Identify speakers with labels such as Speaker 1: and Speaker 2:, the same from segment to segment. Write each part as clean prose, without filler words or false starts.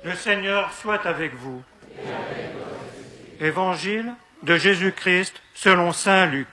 Speaker 1: Le Seigneur soit avec vous. Évangile de Jésus-Christ selon saint Luc.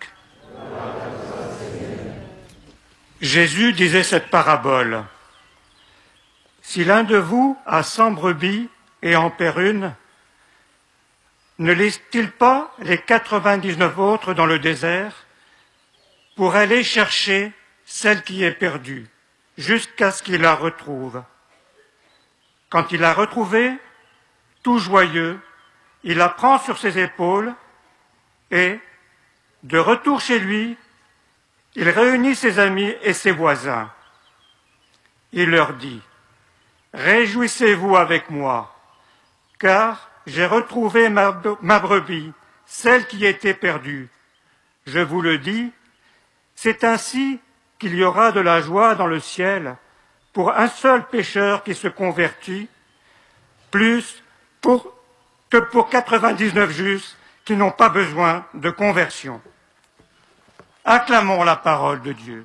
Speaker 1: Jésus disait cette parabole. Si l'un de vous a 100 brebis et en perd une, ne laisse-t-il pas les 99 autres dans le désert pour aller chercher celle qui est perdue, jusqu'à ce qu'il la retrouve? Quand il l'a retrouvée, tout joyeux, il la prend sur ses épaules et, de retour chez lui, il réunit ses amis et ses voisins. Il leur dit: « Réjouissez-vous avec moi, car j'ai retrouvé ma brebis, celle qui était perdue. Je vous le dis, c'est ainsi qu'il y aura de la joie dans le ciel pour un seul pécheur qui se convertit, plus que pour 99 justes qui n'ont pas besoin de conversion. » Acclamons la parole de Dieu.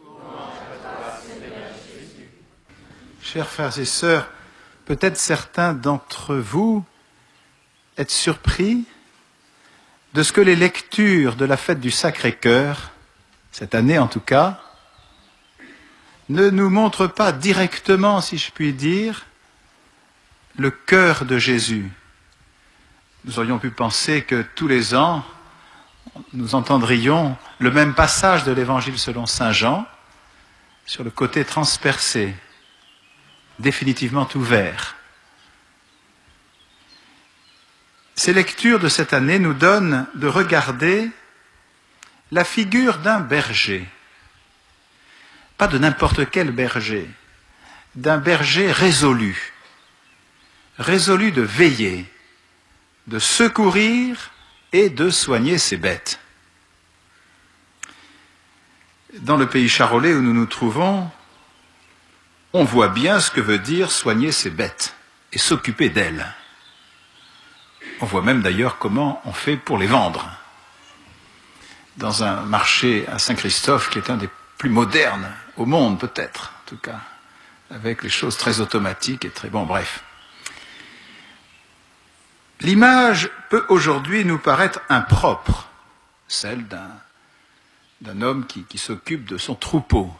Speaker 2: Chers frères et sœurs, peut-être certains d'entre vous êtes surpris de ce que les lectures de la fête du Sacré-Cœur, cette année en tout cas, ne nous montrent pas directement, si je puis dire, le cœur de Jésus. Nous aurions pu penser que tous les ans, nous entendrions le même passage de l'Évangile selon saint Jean sur le côté transpercé, définitivement ouvert. Ces lectures de cette année nous donnent de regarder la figure d'un berger. Pas de n'importe quel berger, d'un berger résolu de veiller, de secourir et de soigner ses bêtes. Dans le pays charolais où nous nous trouvons, on voit bien ce que veut dire soigner ses bêtes et s'occuper d'elles. On voit même d'ailleurs comment on fait pour les vendre. Dans un marché à Saint-Christophe, qui est un des plus modernes au monde peut-être, en tout cas, avec les choses très automatiques et très... Bon, bref. L'image peut aujourd'hui nous paraître impropre, celle d'un homme qui s'occupe de son troupeau.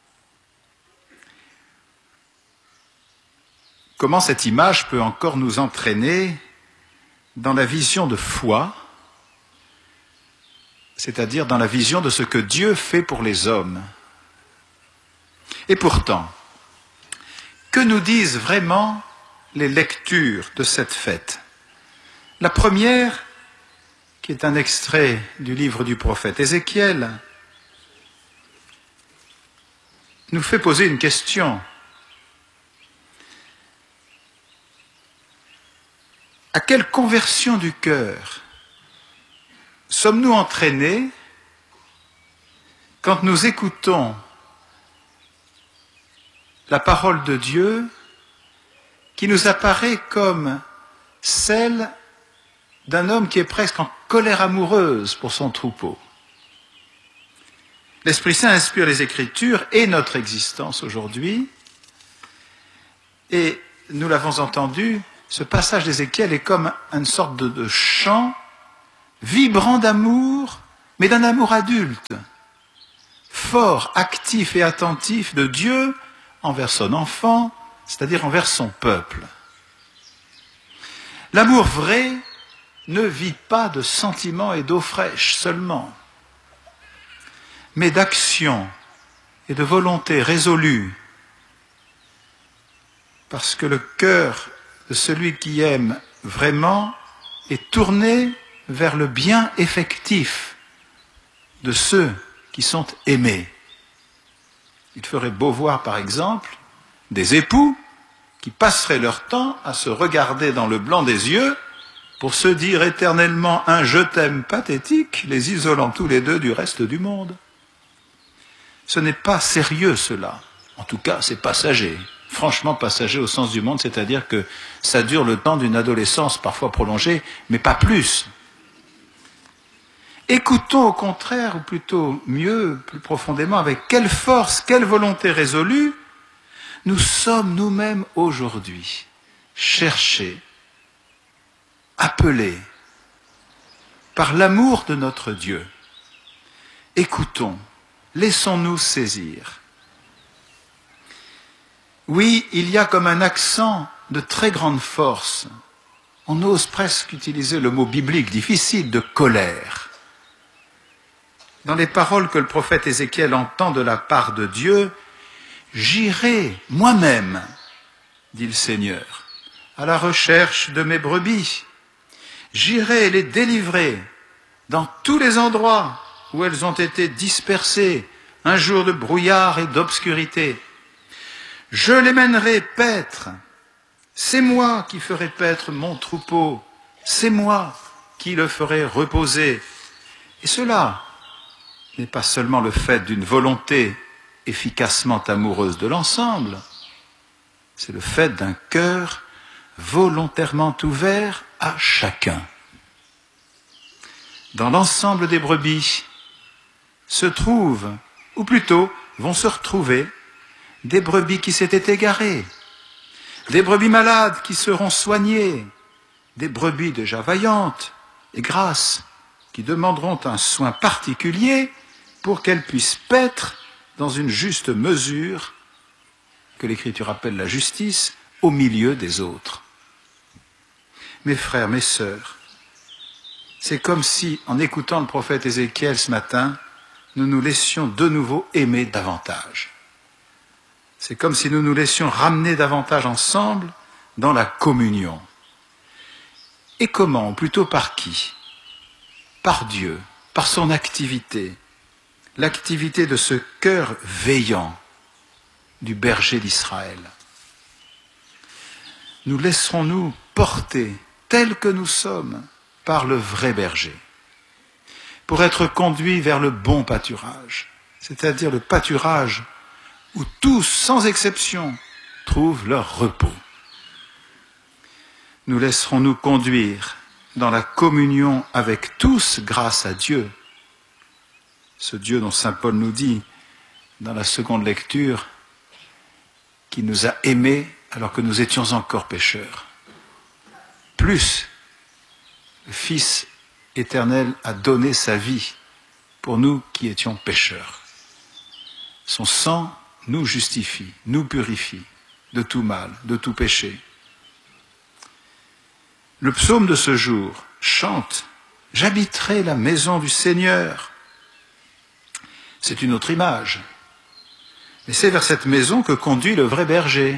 Speaker 2: Comment cette image peut encore nous entraîner dans la vision de foi, c'est-à-dire dans la vision de ce que Dieu fait pour les hommes. Et pourtant, que nous disent vraiment les lectures de cette fête? La première, qui est un extrait du livre du prophète Ézéchiel, nous fait poser une question. À quelle conversion du cœur sommes-nous entraînés quand nous écoutons la parole de Dieu qui nous apparaît comme celle d'un homme qui est presque en colère amoureuse pour son troupeau? L'Esprit Saint inspire les Écritures et notre existence aujourd'hui, et nous l'avons entendu, ce passage d'Ézéchiel est comme une sorte de chant vibrant d'amour, mais d'un amour adulte, fort, actif et attentif de Dieu envers son enfant, c'est-à-dire envers son peuple. L'amour vrai ne vit pas de sentiments et d'eau fraîche seulement, mais d'action et de volonté résolue, parce que le cœur de celui qui aime vraiment est tourné vers le bien effectif de ceux qui sont aimés. Il ferait beau voir, par exemple, des époux qui passeraient leur temps à se regarder dans le blanc des yeux pour se dire éternellement un « je t'aime » pathétique, les isolant tous les deux du reste du monde. Ce n'est pas sérieux, cela. En tout cas, c'est passager. Franchement passager au sens du monde, c'est-à-dire que ça dure le temps d'une adolescence parfois prolongée, mais pas plus. Écoutons au contraire, ou plutôt mieux, plus profondément, avec quelle force, quelle volonté résolue, nous sommes nous-mêmes aujourd'hui cherchés, appelés par l'amour de notre Dieu. Écoutons, laissons-nous saisir. Oui, il y a comme un accent de très grande force. On ose presque utiliser le mot biblique difficile de colère. Dans les paroles que le prophète Ézéchiel entend de la part de Dieu, « J'irai moi-même, dit le Seigneur, à la recherche de mes brebis. J'irai les délivrer dans tous les endroits où elles ont été dispersées, un jour de brouillard et d'obscurité. Je les mènerai paître. C'est moi qui ferai paître mon troupeau. C'est moi qui le ferai reposer. » Et cela n'est pas seulement le fait d'une volonté efficacement amoureuse de l'ensemble, c'est le fait d'un cœur volontairement ouvert à chacun. Dans l'ensemble des brebis se trouvent, ou plutôt vont se retrouver, des brebis qui s'étaient égarées, des brebis malades qui seront soignées, des brebis déjà vaillantes et grasses qui demanderont un soin particulier pour qu'elles puissent paître dans une juste mesure, que l'Écriture appelle la justice, au milieu des autres. Mes frères, mes sœurs, c'est comme si, en écoutant le prophète Ézéchiel ce matin, nous nous laissions de nouveau aimer davantage. C'est comme si nous nous laissions ramener davantage ensemble dans la communion. Et comment, ou plutôt par qui? Par Dieu, par son activité, l'activité de ce cœur veillant du berger d'Israël. Nous laisserons-nous porter, tels que nous sommes, par le vrai berger, pour être conduits vers le bon pâturage, c'est-à-dire le pâturage où tous, sans exception, trouvent leur repos. Nous laisserons-nous conduire dans la communion avec tous grâce à Dieu, ce Dieu dont saint Paul nous dit dans la seconde lecture qu'il nous a aimés alors que nous étions encore pécheurs. Plus, le Fils éternel a donné sa vie pour nous qui étions pécheurs. Son sang nous justifie, nous purifie de tout mal, de tout péché. Le psaume de ce jour chante « J'habiterai la maison du Seigneur ». C'est une autre image. Mais c'est vers cette maison que conduit le vrai berger.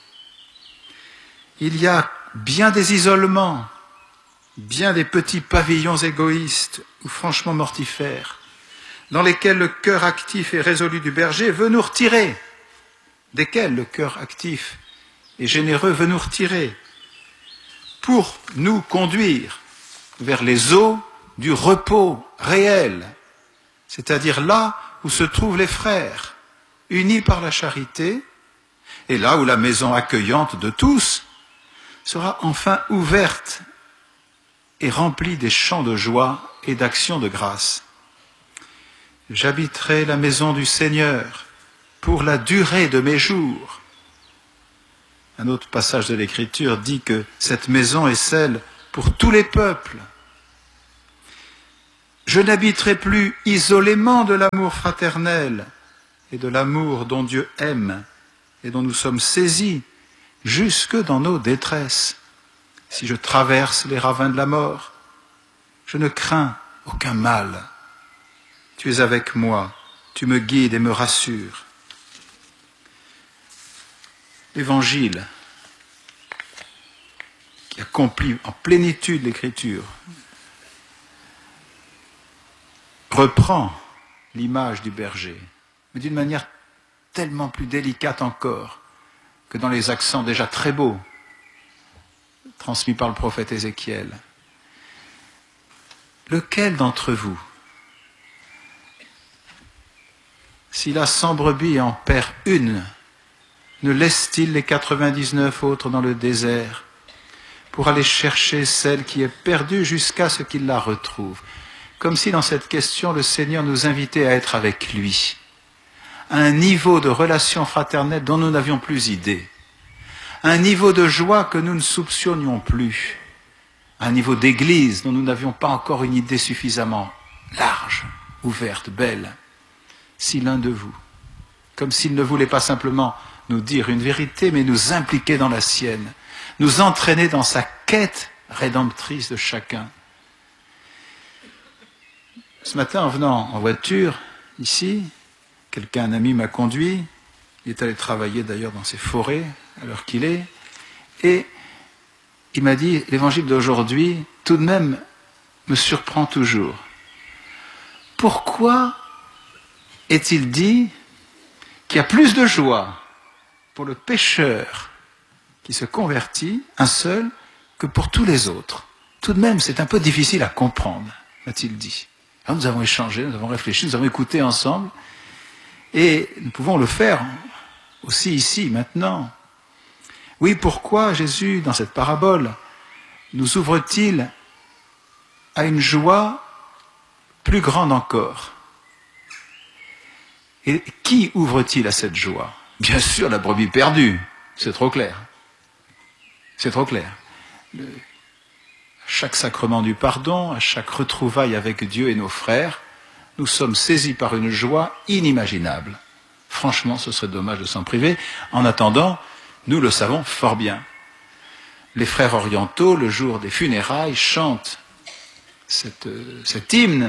Speaker 2: Il y a bien des isolements, bien des petits pavillons égoïstes ou franchement mortifères, dans lesquels le cœur actif et résolu du berger veut nous retirer, desquels le cœur actif et généreux veut nous retirer, pour nous conduire vers les eaux du repos réel, c'est-à-dire là où se trouvent les frères, unis par la charité, et là où la maison accueillante de tous sera enfin ouverte et remplie des chants de joie et d'actions de grâce. J'habiterai la maison du Seigneur pour la durée de mes jours. Un autre passage de l'Écriture dit que cette maison est celle pour tous les peuples. Je n'habiterai plus isolément de l'amour fraternel et de l'amour dont Dieu aime et dont nous sommes saisis jusque dans nos détresses. Si je traverse les ravins de la mort, je ne crains aucun mal. Tu es avec moi, tu me guides et me rassures. L'Évangile, qui accomplit en plénitude l'Écriture, reprend l'image du berger, mais d'une manière tellement plus délicate encore que dans les accents déjà très beaux transmis par le prophète Ézéchiel. Lequel d'entre vous, s'il a 100 brebis et en perd une, ne laisse-t-il les 99 autres dans le désert pour aller chercher celle qui est perdue jusqu'à ce qu'il la retrouve? Comme si dans cette question, le Seigneur nous invitait à être avec lui, à un niveau de relation fraternelle dont nous n'avions plus idée, un niveau de joie que nous ne soupçonnions plus, un niveau d'église dont nous n'avions pas encore une idée suffisamment large, ouverte, belle. Si l'un de vous, comme s'il ne voulait pas simplement nous dire une vérité, mais nous impliquer dans la sienne, nous entraîner dans sa quête rédemptrice de chacun. Ce matin, en venant en voiture, ici, un ami m'a conduit, il est allé travailler d'ailleurs dans ces forêts, à l'heure qu'il est, et il m'a dit, l'évangile d'aujourd'hui, tout de même, me surprend toujours. Pourquoi est-il dit qu'il y a plus de joie pour le pécheur qui se convertit, un seul, que pour tous les autres? Tout de même, c'est un peu difficile à comprendre, m'a-t-il dit. Alors, nous avons échangé, nous avons réfléchi, nous avons écouté ensemble, et nous pouvons le faire aussi ici, maintenant. Oui, pourquoi Jésus, dans cette parabole, nous ouvre-t-il à une joie plus grande encore? Et qui ouvre-t-il à cette joie? Bien sûr, la brebis perdue. C'est trop clair. C'est trop clair. À chaque sacrement du pardon, à chaque retrouvaille avec Dieu et nos frères, nous sommes saisis par une joie inimaginable. Franchement, ce serait dommage de s'en priver. En attendant, nous le savons fort bien. Les frères orientaux, le jour des funérailles, chantent cet hymne.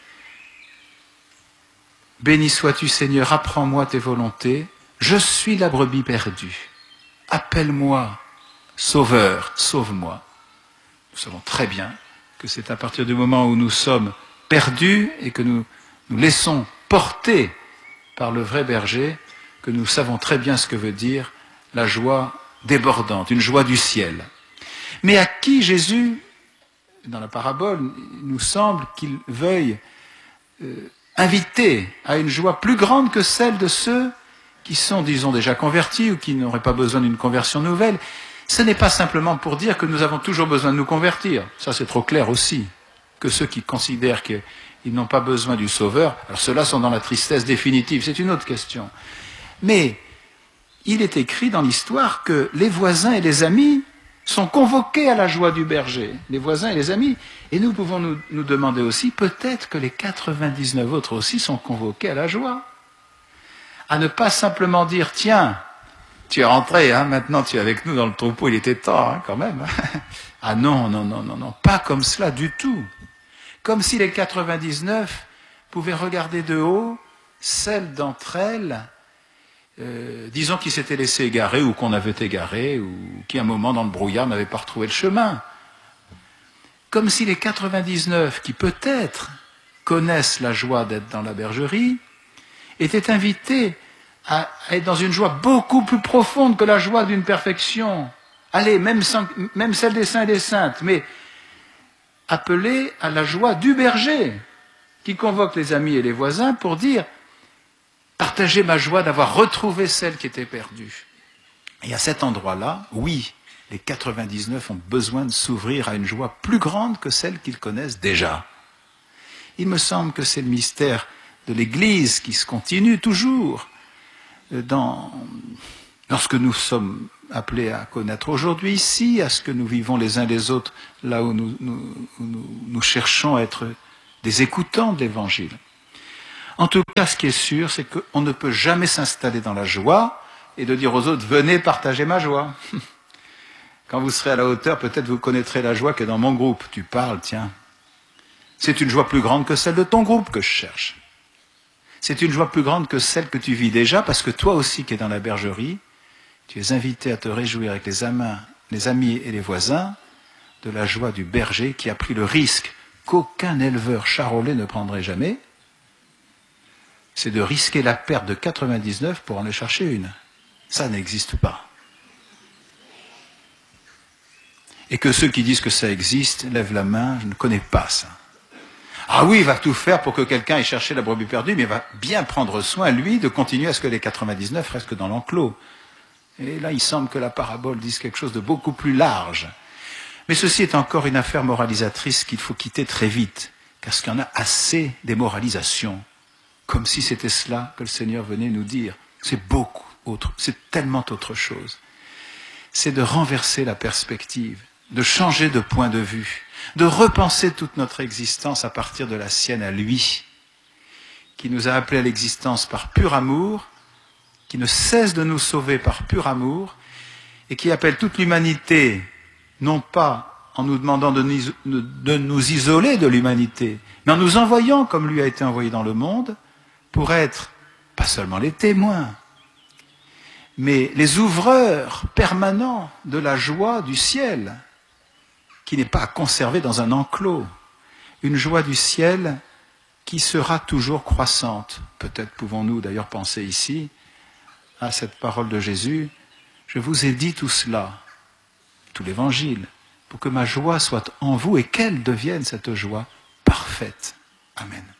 Speaker 2: Béni sois-tu Seigneur, apprends-moi tes volontés, je suis la brebis perdue. Appelle-moi, Sauveur, sauve-moi. Nous savons très bien que c'est à partir du moment où nous sommes perdus et que nous nous laissons porter par le vrai berger que nous savons très bien ce que veut dire la joie débordante, une joie du ciel. Mais à qui Jésus, dans la parabole, il nous semble qu'il veuille inviter à une joie plus grande que celle de ceux qui sont, disons, déjà convertis ou qui n'auraient pas besoin d'une conversion nouvelle. Ce n'est pas simplement pour dire que nous avons toujours besoin de nous convertir. Ça, c'est trop clair aussi. Que ceux qui considèrent qu'ils n'ont pas besoin du Sauveur, alors ceux-là sont dans la tristesse définitive, c'est une autre question. Mais il est écrit dans l'histoire que les voisins et les amis sont convoqués à la joie du berger. Les voisins et les amis. Et nous pouvons nous demander aussi, peut-être que les 99 autres aussi sont convoqués à la joie. À ne pas simplement dire, tiens, tu es rentré, hein, maintenant tu es avec nous dans le troupeau, il était temps, hein, quand même. Ah non, non, non, non, non, pas comme cela du tout. Comme si les 99 pouvaient regarder de haut celle d'entre elles, disons qui s'était laissé égarer ou qu'on avait égaré ou qui à un moment dans le brouillard n'avait pas retrouvé le chemin. Comme si les 99 qui peut-être connaissent la joie d'être dans la bergerie étaient invités à être dans une joie beaucoup plus profonde que la joie d'une perfection. Allez, même celle des saints et des saintes, mais appelés à la joie du berger, qui convoque les amis et les voisins pour dire « Partagez ma joie d'avoir retrouvé celle qui était perdue ». Et à cet endroit-là, oui, les 99 ont besoin de s'ouvrir à une joie plus grande que celle qu'ils connaissent déjà. Il me semble que c'est le mystère de l'Église qui se continue toujours lorsque nous sommes appelés à connaître aujourd'hui ici, à ce que nous vivons les uns les autres, là où nous cherchons à être des écoutants de l'Évangile. En tout cas, ce qui est sûr, c'est qu'on ne peut jamais s'installer dans la joie et de dire aux autres, venez partager ma joie. Quand vous serez à la hauteur, peut-être vous connaîtrez la joie qui est dans mon groupe. Tu parles, tiens. C'est une joie plus grande que celle de ton groupe que je cherche. C'est une joie plus grande que celle que tu vis déjà, parce que toi aussi qui es dans la bergerie, tu es invité à te réjouir avec les amis et les voisins de la joie du berger qui a pris le risque qu'aucun éleveur charolais ne prendrait jamais. C'est de risquer la perte de 99 pour en aller chercher une. Ça n'existe pas. Et que ceux qui disent que ça existe lèvent la main, je ne connais pas ça. Ah oui, il va tout faire pour que quelqu'un ait cherché la brebis perdue, mais il va bien prendre soin, lui, de continuer à ce que les 99 restent dans l'enclos. Et là, il semble que la parabole dise quelque chose de beaucoup plus large. Mais ceci est encore une affaire moralisatrice qu'il faut quitter très vite, parce qu'il y en a assez des moralisations, comme si c'était cela que le Seigneur venait nous dire. C'est beaucoup autre, c'est tellement autre chose. c'est de renverser la perspective, de changer de point de vue, de repenser toute notre existence à partir de la sienne à lui, qui nous a appelés à l'existence par pur amour, qui ne cesse de nous sauver par pur amour, et qui appelle toute l'humanité, non pas en nous demandant de nous isoler de l'humanité, mais en nous envoyant comme lui a été envoyé dans le monde, pour être pas seulement les témoins, mais les ouvreurs permanents de la joie du ciel, qui n'est pas à conserver dans un enclos, une joie du ciel qui sera toujours croissante. Peut-être pouvons-nous d'ailleurs penser ici à cette parole de Jésus, « Je vous ai dit tout cela, tout l'Évangile, pour que ma joie soit en vous et qu'elle devienne cette joie parfaite. » Amen.